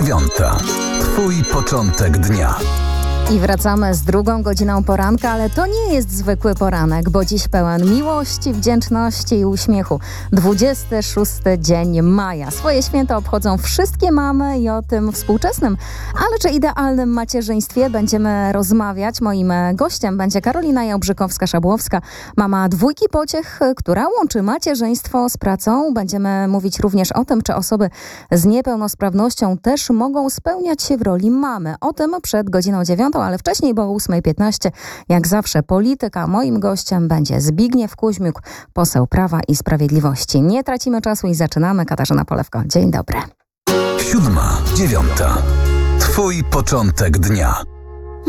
9. Twój początek dnia. I wracamy z drugą godziną poranka, ale to nie jest zwykły poranek, bo dziś pełen miłości, wdzięczności i uśmiechu. 26 dzień maja. Swoje święto obchodzą wszystkie mamy i o tym współczesnym, ale czy idealnym macierzyństwie będziemy rozmawiać. Moim gościem będzie Karolina Jałbrzykowska-Szabłowska, mama dwójki pociech, która łączy macierzyństwo z pracą. Będziemy mówić również o tym, czy osoby z niepełnosprawnością też mogą spełniać się w roli mamy. O tym przed godziną 9, ale wcześniej, bo o 8:15, jak zawsze polityka. Moim gościem będzie Zbigniew Kuźmiuk, poseł Prawa i Sprawiedliwości. Nie tracimy czasu i zaczynamy. Katarzyna Polewko, dzień dobry. 7, 9. Twój początek dnia.